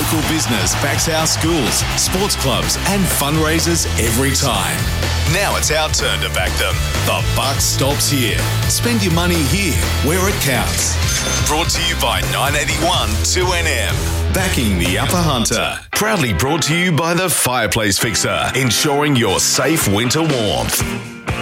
local business backs our schools, sports clubs and fundraisers every time. Now it's our turn to back them. The buck stops here. Spend your money here, where it counts. Brought to you by 981 2NM. Backing the Upper Hunter. Proudly brought to you by the Fireplace Fixer, ensuring your safe winter warmth.